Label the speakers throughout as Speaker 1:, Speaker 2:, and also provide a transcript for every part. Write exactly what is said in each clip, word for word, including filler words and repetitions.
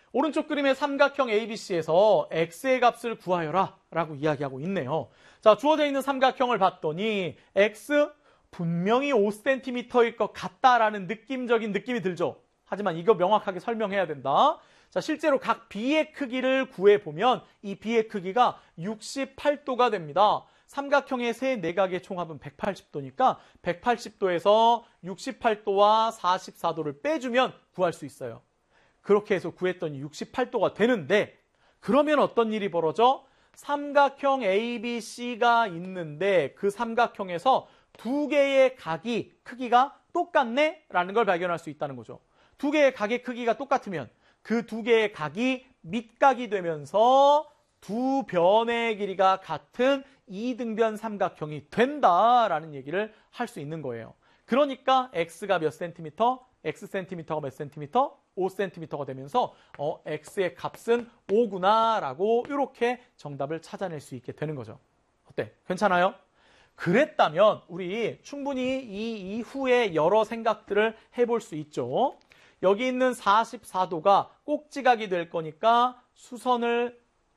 Speaker 1: 오른쪽 그림의 삼각형 에이비씨에서 x의 값을 구하여라 라고 이야기하고 있네요. 자, 주어져 있는 삼각형을 봤더니 x 분명히 오 센티미터일 것 같다라는 느낌적인 느낌이 들죠. 하지만 이거 명확하게 설명해야 된다. 자, 실제로 각 B의 크기를 구해보면 이 B의 크기가 육십팔 도가 됩니다. 삼각형의 세 내각의 총합은 백팔십 도니까 백팔십 도에서 육십팔 도와 사십사 도를 빼주면 구할 수 있어요. 그렇게 해서 구했더니 육십팔 도가 되는데 그러면 어떤 일이 벌어져? 삼각형 에이비씨가 있는데 그 삼각형에서 두 개의 각이 크기가 똑같네? 라는 걸 발견할 수 있다는 거죠. 두 개의 각의 크기가 똑같으면 그 두 개의 각이 밑각이 되면서 두 변의 길이가 같은 이등변 삼각형이 된다라는 얘기를 할 수 있는 거예요. 그러니까 x가 몇 센티미터? x 센티미터가 몇 센티미터? 오 센티미터가 되면서 어, x의 값은 오구나 라고 이렇게 정답을 찾아낼 수 있게 되는 거죠. 어때? 괜찮아요? 그랬다면 우리 충분히 이 이후에 여러 생각들을 해볼 수 있죠. 여기 있는 사십사 도가 꼭지각이 될 거니까 수선을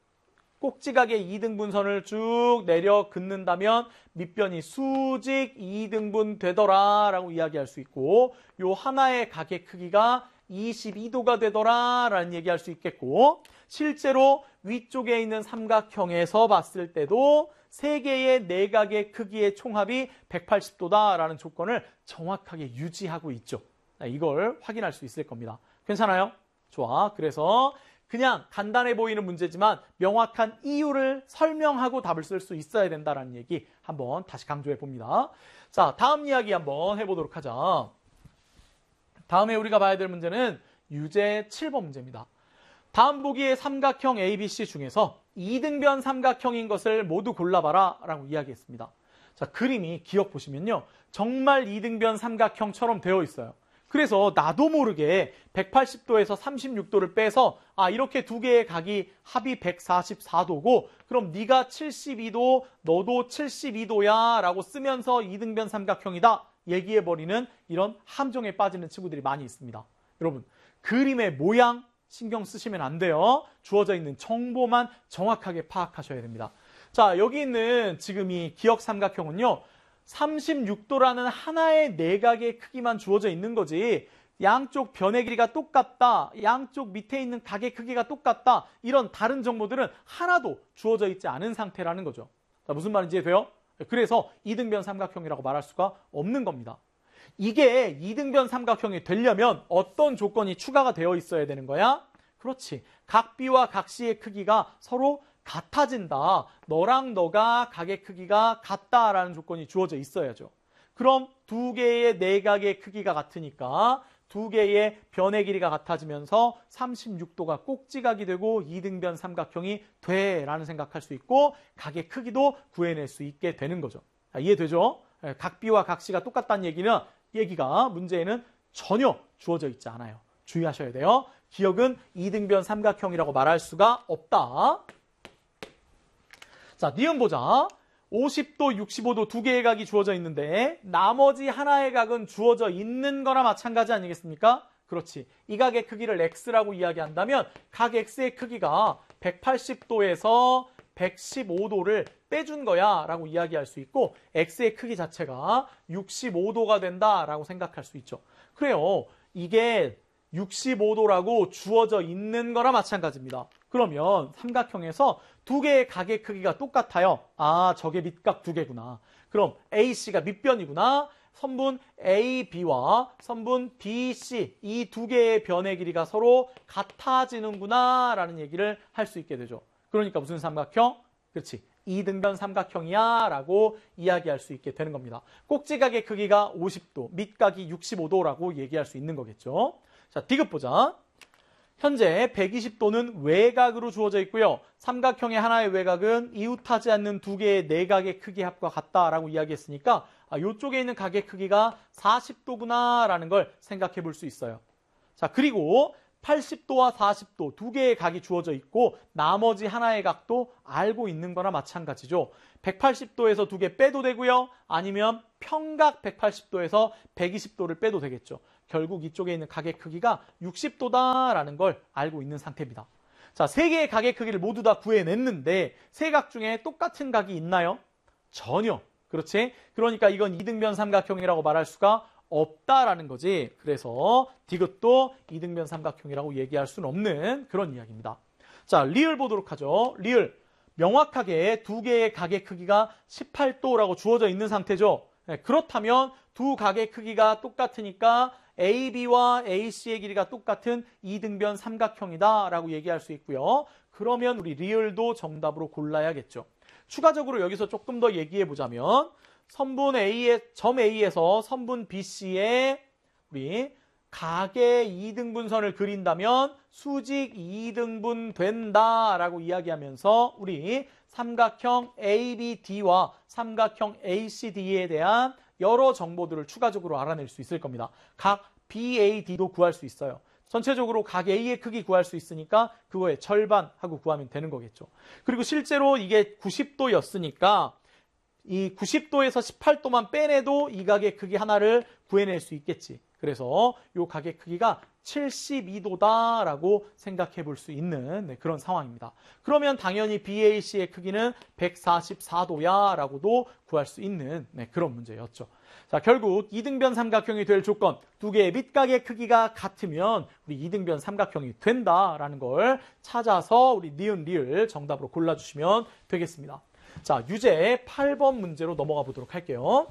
Speaker 1: 꼭지각의 이등분선을 쭉 내려 긋는다면 밑변이 수직 이등분 되더라 라고 이야기할 수 있고 요 하나의 각의 크기가 이십이 도가 되더라 라는 얘기할 수 있겠고 실제로 위쪽에 있는 삼각형에서 봤을 때도 세 개의 내각의 크기의 총합이 백팔십 도다 라는 조건을 정확하게 유지하고 있죠. 이걸 확인할 수 있을 겁니다. 괜찮아요? 좋아. 그래서 그냥 간단해 보이는 문제지만 명확한 이유를 설명하고 답을 쓸 수 있어야 된다는 얘기 한번 다시 강조해 봅니다. 자, 다음 이야기 한번 해보도록 하자. 다음에 우리가 봐야 될 문제는 유제 칠 번 문제입니다. 다음 보기의 삼각형 에이비씨 중에서 이등변 삼각형인 것을 모두 골라봐라 라고 이야기했습니다. 자, 그림이 기억 보시면요. 정말 이등변 삼각형처럼 되어 있어요. 그래서 나도 모르게 백팔십 도에서 삼십육 도를 빼서 아 이렇게 두 개의 각이 합이 백사십사 도고 그럼 네가 칠십이 도 너도 칠십이 도야 라고 쓰면서 이등변 삼각형이다 얘기해버리는 이런 함정에 빠지는 친구들이 많이 있습니다. 여러분 그림의 모양 신경 쓰시면 안 돼요. 주어져 있는 정보만 정확하게 파악하셔야 됩니다. 자, 여기 있는 지금 이 기역 삼각형은요. 삼십육 도라는 하나의 내각의 크기만 주어져 있는 거지 양쪽 변의 길이가 똑같다, 양쪽 밑에 있는 각의 크기가 똑같다 이런 다른 정보들은 하나도 주어져 있지 않은 상태라는 거죠. 자, 무슨 말인지 이해돼요? 그래서 이등변 삼각형이라고 말할 수가 없는 겁니다. 이게 이등변 삼각형이 되려면 어떤 조건이 추가가 되어 있어야 되는 거야? 그렇지. 각 B와 각 C의 크기가 서로 같아진다. 너랑 너가 각의 크기가 같다라는 조건이 주어져 있어야죠. 그럼 두 개의 내각의 크기가 같으니까 두 개의 변의 길이가 같아지면서 삼십육 도가 꼭지각이 되고 이등변 삼각형이 돼라는 생각할 수 있고 각의 크기도 구해낼 수 있게 되는 거죠. 자, 이해되죠? 각 B와 각 C가 똑같다는 얘기는 얘기가 문제에는 전혀 주어져 있지 않아요. 주의하셔야 돼요. 기역은 이등변 삼각형이라고 말할 수가 없다. 자, 니은 보자. 오십 도, 육십오 도 두 개의 각이 주어져 있는데 나머지 하나의 각은 주어져 있는 거나 마찬가지 아니겠습니까? 그렇지. 이 각의 크기를 x라고 이야기한다면 각 x의 크기가 백팔십 도에서 백십오 도를 빼준 거야 라고 이야기할 수 있고 x의 크기 자체가 육십오 도가 된다라고 생각할 수 있죠. 그래요. 이게 육십오 도라고 주어져 있는 거나 마찬가지입니다. 그러면 삼각형에서 두 개의 각의 크기가 똑같아요. 아, 저게 밑각 두 개구나. 그럼 에이씨가 밑변이구나. 선분 에이비와 선분 비씨 이 두 개의 변의 길이가 서로 같아지는구나 라는 얘기를 할 수 있게 되죠. 그러니까 무슨 삼각형? 그렇지. 이등변 삼각형이야 라고 이야기할 수 있게 되는 겁니다. 꼭지각의 크기가 오십 도, 밑각이 육십오 도라고 얘기할 수 있는 거겠죠. 자, 디귿 보자. 현재 백이십 도는 외곽으로 주어져 있고요. 삼각형의 하나의 외곽은 이웃하지 않는 두 개의 내각의 크기 합과 같다라고 이야기했으니까 아, 이쪽에 있는 각의 크기가 사십 도구나 라는 걸 생각해 볼 수 있어요. 자, 그리고 팔십 도와 사십 도 두 개의 각이 주어져 있고 나머지 하나의 각도 알고 있는 거나 마찬가지죠. 백팔십 도에서 두 개 빼도 되고요. 아니면 평각 백팔십 도에서 백이십 도를 빼도 되겠죠. 결국 이쪽에 있는 각의 크기가 육십 도다라는 걸 알고 있는 상태입니다. 자, 세 개의 각의 크기를 모두 다 구해냈는데 세 각 중에 똑같은 각이 있나요? 전혀. 그렇지? 그러니까 이건 이등변 삼각형이라고 말할 수가 없다라는 거지. 그래서 디귿도 이등변 삼각형이라고 얘기할 수는 없는 그런 이야기입니다. 자, 리을 보도록 하죠. 리을. 명확하게 두 개의 각의 크기가 십팔 도라고 주어져 있는 상태죠. 네, 그렇다면 두 각의 크기가 똑같으니까 에이비와 에이씨의 길이가 똑같은 이등변 삼각형이다라고 얘기할 수 있고요. 그러면 우리 리을도 정답으로 골라야겠죠. 추가적으로 여기서 조금 더 얘기해 보자면 선분 A의 점 A에서 선분 비씨의 우리 각의 이등분선을 그린다면 수직 이등분 된다라고 이야기하면서 우리 삼각형 에이비디와 삼각형 에이씨디에 대한 여러 정보들을 추가적으로 알아낼 수 있을 겁니다. 각 비에이디도 구할 수 있어요. 전체적으로 각 A의 크기 구할 수 있으니까 그거의 절반 하고 구하면 되는 거겠죠. 그리고 실제로 이게 구십 도였으니까 이 구십 도에서 십팔 도만 빼내도 이 각의 크기 하나를 구해낼 수 있겠지. 그래서 이 각의 크기가 칠십이 도다라고 생각해 볼 수 있는 네, 그런 상황입니다. 그러면 당연히 비에이씨의 크기는 백사십사 도야라고도 구할 수 있는 네, 그런 문제였죠. 자, 결국 이등변 삼각형이 될 조건, 두 개의 밑각의 크기가 같으면 우리 이등변 삼각형이 된다라는 걸 찾아서 우리 니은 리을 정답으로 골라주시면 되겠습니다. 자, 유제 팔 번 문제로 넘어가 보도록 할게요.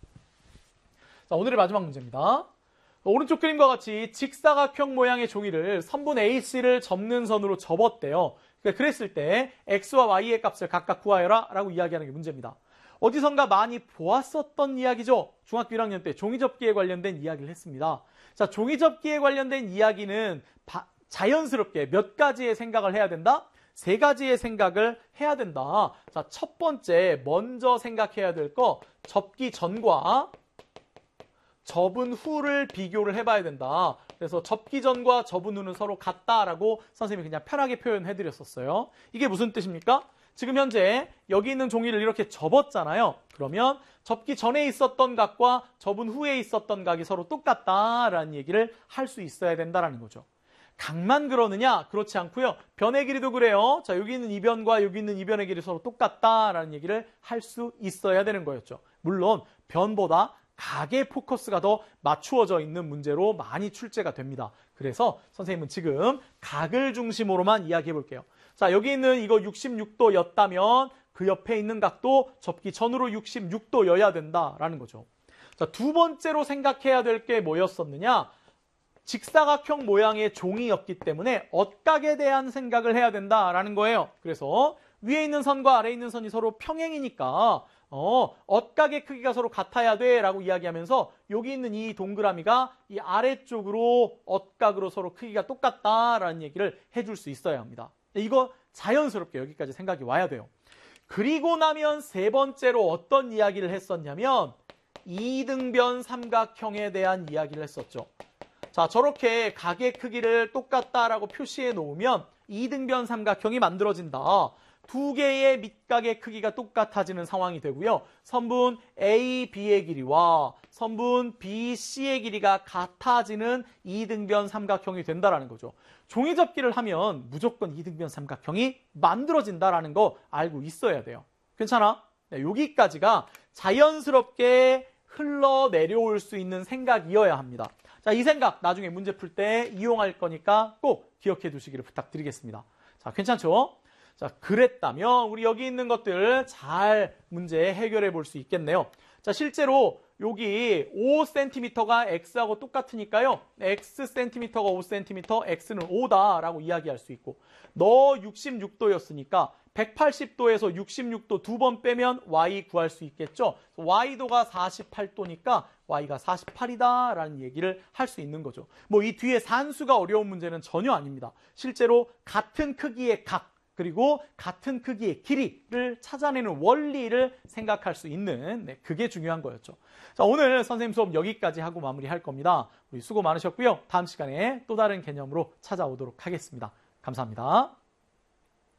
Speaker 1: 자, 오늘의 마지막 문제입니다. 오른쪽 그림과 같이 직사각형 모양의 종이를 선분 에이씨를 접는 선으로 접었대요. 그러니까 그랬을 때 x와 y의 값을 각각 구하여라 라고 이야기하는 게 문제입니다. 어디선가 많이 보았었던 이야기죠. 중학교 일 학년 때 종이접기에 관련된 이야기를 했습니다. 자, 종이접기에 관련된 이야기는 바, 자연스럽게 몇 가지의 생각을 해야 된다? 세 가지의 생각을 해야 된다. 자, 첫 번째 먼저 생각해야 될 거 접기 전과 접은 후를 비교를 해봐야 된다. 그래서 접기 전과 접은 후는 서로 같다라고 선생님이 그냥 편하게 표현해드렸었어요. 이게 무슨 뜻입니까? 지금 현재 여기 있는 종이를 이렇게 접었잖아요. 그러면 접기 전에 있었던 각과 접은 후에 있었던 각이 서로 똑같다라는 얘기를 할 수 있어야 된다는 거죠. 각만 그러느냐? 그렇지 않고요. 변의 길이도 그래요. 자, 여기 있는 이 변과 여기 있는 이 변의 길이 서로 똑같다라는 얘기를 할 수 있어야 되는 거였죠. 물론 변보다 각의 포커스가 더 맞추어져 있는 문제로 많이 출제가 됩니다. 그래서 선생님은 지금 각을 중심으로만 이야기해 볼게요. 자, 여기 있는 이거 육십육 도였다면 그 옆에 있는 각도 접기 전으로 육십육 도여야 된다라는 거죠. 자, 두 번째로 생각해야 될 게 뭐였었느냐? 직사각형 모양의 종이였기 때문에 엇각에 대한 생각을 해야 된다라는 거예요. 그래서 위에 있는 선과 아래에 있는 선이 서로 평행이니까 어, 엇각의 크기가 서로 같아야 돼 라고 이야기하면서 여기 있는 이 동그라미가 이 아래쪽으로 엇각으로 서로 크기가 똑같다라는 얘기를 해줄 수 있어야 합니다. 이거 자연스럽게 여기까지 생각이 와야 돼요. 그리고 나면 세 번째로 어떤 이야기를 했었냐면 이등변 삼각형에 대한 이야기를 했었죠. 자, 저렇게 각의 크기를 똑같다라고 표시해 놓으면 이등변 삼각형이 만들어진다. 두 개의 밑각의 크기가 똑같아지는 상황이 되고요. 선분 A, B의 길이와 선분 B, C의 길이가 같아지는 이등변 삼각형이 된다는 거죠. 종이접기를 하면 무조건 이등변 삼각형이 만들어진다는 거 알고 있어야 돼요. 괜찮아? 네, 여기까지가 자연스럽게 흘러내려올 수 있는 생각이어야 합니다. 자, 이 생각 나중에 문제 풀 때 이용할 거니까 꼭 기억해 두시기를 부탁드리겠습니다. 자, 괜찮죠? 자, 그랬다면 우리 여기 있는 것들 잘 문제 해결해 볼 수 있겠네요. 자, 실제로 여기 오 센티미터가 x하고 똑같으니까요. x 센티미터가 오 센티미터, x는 오다라고 이야기할 수 있고 너 육십육 도였으니까 백팔십 도에서 육십육 도 두 번 빼면 y 구할 수 있겠죠. y도가 사십팔 도니까 y가 사십팔이다라는 얘기를 할 수 있는 거죠. 뭐 이 뒤에 산수가 어려운 문제는 전혀 아닙니다. 실제로 같은 크기의 각 그리고 같은 크기의 길이를 찾아내는 원리를 생각할 수 있는 네, 그게 중요한 거였죠. 자, 오늘 선생님 수업 여기까지 하고 마무리할 겁니다. 우리 수고 많으셨고요. 다음 시간에 또 다른 개념으로 찾아오도록 하겠습니다. 감사합니다.